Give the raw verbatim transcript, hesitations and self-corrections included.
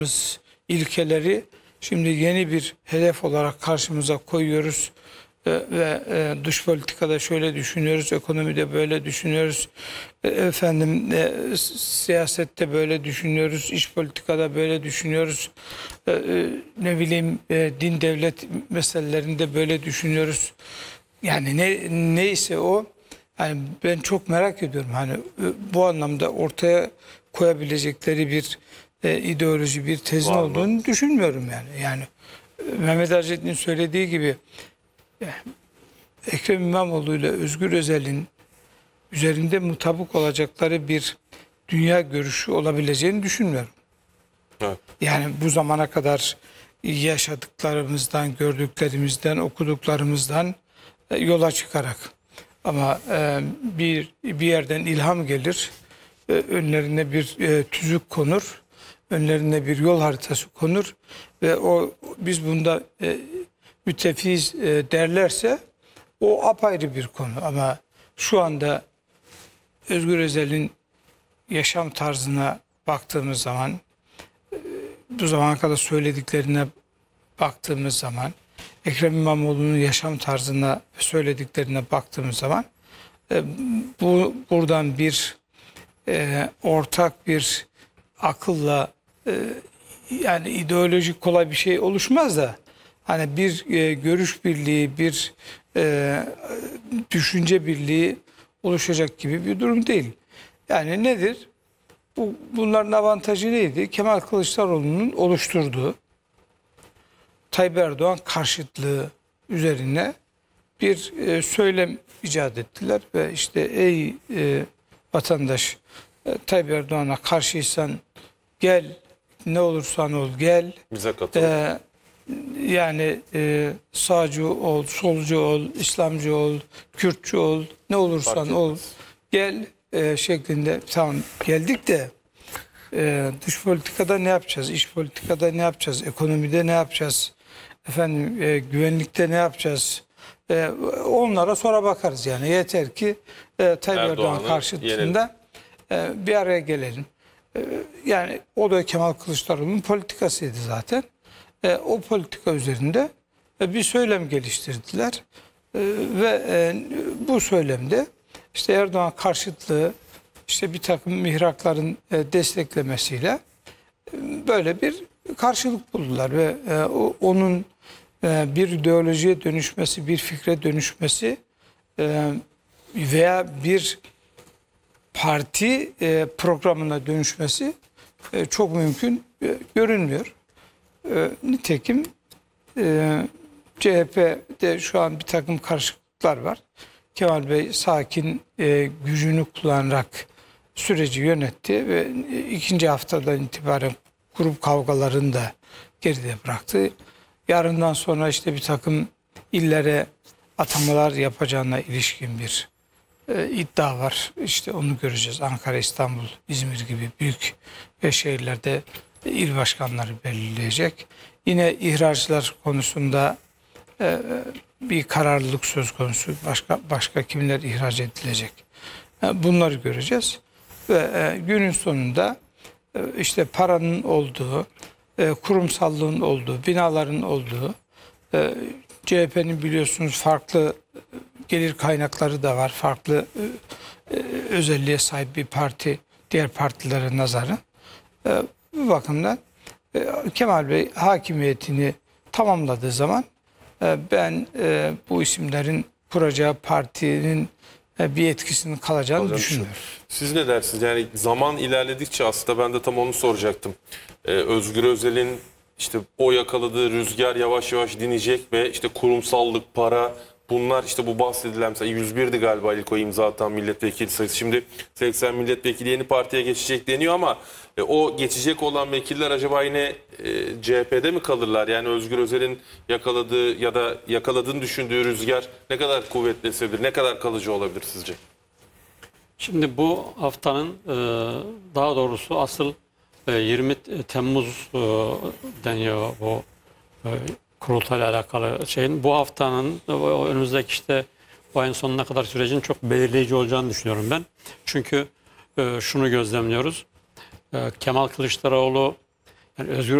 ilkeleri şimdi yeni bir hedef olarak karşımıza koyuyoruz. Ee, ve e, dış politikada şöyle düşünüyoruz, ekonomide böyle düşünüyoruz, e, efendim e, siyasette böyle düşünüyoruz, iç politikada böyle düşünüyoruz, e, e, ne bileyim e, din devlet meselelerinde böyle düşünüyoruz. Yani ne neyse o, yani ben çok merak ediyorum hani e, bu anlamda ortaya koyabilecekleri bir e, ideoloji, bir tezin Var olduğunu mı? düşünmüyorum yani. Yani e, Mehmet Acet'in söylediği gibi Ekrem İmamoğlu ile Özgür Özel'in üzerinde mutabık olacakları bir dünya görüşü olabileceğini düşünmüyorum. Evet. Yani bu zamana kadar yaşadıklarımızdan, gördüklerimizden, okuduklarımızdan e, yola çıkarak. Ama e, bir bir yerden ilham gelir, e, önlerine bir e, tüzük konur, önlerine bir yol haritası konur ve o biz bunda e, müttefiz e, derlerse o apayrı bir konu. Ama şu anda Özgür Özel'in yaşam tarzına baktığımız zaman, bu zamana kadar söylediklerine baktığımız zaman, Ekrem İmamoğlu'nun yaşam tarzına ve söylediklerine baktığımız zaman e, bu buradan bir e, ortak bir akılla e, yani ideolojik kolay bir şey oluşmaz da hani bir e, görüş birliği, bir e, düşünce birliği oluşacak gibi bir durum değil. Yani nedir? Bu, bunların avantajı neydi? Kemal Kılıçdaroğlu'nun oluşturduğu Tayyip Erdoğan karşıtlığı üzerine bir e, söylem icat ettiler ve işte ey e, vatandaş, e, Tayyip Erdoğan'a karşıysan gel, ne olursan ol gel. Bize katıl. E, yani e, sağcı ol, solcu ol, İslamcı ol, Kürtçü ol, ne olursan Fark ol etmez. gel e, şeklinde. Tamam, geldik de e, dış politikada ne yapacağız, iç politikada ne yapacağız, ekonomide ne yapacağız, efendim e, güvenlikte ne yapacağız, e, onlara sonra bakarız. Yani yeter ki e, Tayyip Erdoğan Erdoğan'ı karşıtında e, bir araya gelelim. E, yani o da Kemal Kılıçdaroğlu'nun politikasıydı zaten. E, o politika üzerinde e, bir söylem geliştirdiler. E, ve e, bu söylemde işte Erdoğan karşıtlığı, işte bir takım mihrakların e, desteklemesiyle e, böyle bir karşılık buldular ve e, o, onun e, bir ideolojiye dönüşmesi, bir fikre dönüşmesi e, veya bir parti e, programına dönüşmesi e, çok mümkün e, görünmüyor. E, nitekim e, C H P'de şu an bir takım karışıklıklar var. Kemal Bey sakin, e, gücünü kullanarak süreci yönetti ve ikinci haftadan itibaren grup kavgalarını da geride bıraktı. Yarından sonra işte bir takım illere atamalar yapacağına ilişkin bir e, iddia var. İşte onu göreceğiz. Ankara, İstanbul, İzmir gibi büyük e, şehirlerde e, il başkanları belirleyecek. Yine ihraclar konusunda e, bir kararlılık söz konusu. Başka başka kimler ihraç edilecek? E, bunları göreceğiz. Ve e, günün sonunda e, işte paranın olduğu, e, kurumsallığın olduğu, binaların olduğu, e, C H P'nin biliyorsunuz farklı gelir kaynakları da var. Farklı e, e, özelliğe sahip bir parti diğer partilere nazaran. E, bu bakımdan e, Kemal Bey hakimiyetini tamamladığı zaman e, ben e, bu isimlerin kuracağı partinin e, bir etkisinin kalacağını Hocam, düşünmüyorum. Siz ne dersiniz? Yani zaman ilerledikçe aslında ben de tam onu soracaktım. Ee, Özgür Özel'in işte o yakaladığı rüzgar yavaş yavaş dinecek ve işte kurumsallık, para, bunlar işte bu bahsedilen mesela yüz birdi galiba ilk o imza atan milletvekili sayısı. Şimdi seksen milletvekili yeni partiye geçecek deniyor ama e, o geçecek olan vekiller acaba yine e, C H P'de mi kalırlar? Yani Özgür Özel'in yakaladığı ya da yakaladığını düşündüğü rüzgar ne kadar kuvvetli esebilir, ne kadar kalıcı olabilir sizce? Şimdi bu haftanın e, daha doğrusu asıl e, yirmi Temmuz e, deniyor bu e, kurultayla alakalı şeyin. Bu haftanın e, önümüzdeki işte bu ayın sonuna kadar sürecin çok belirleyici olacağını düşünüyorum ben. Çünkü e, şunu gözlemliyoruz. E, Kemal Kılıçdaroğlu Yani Özgür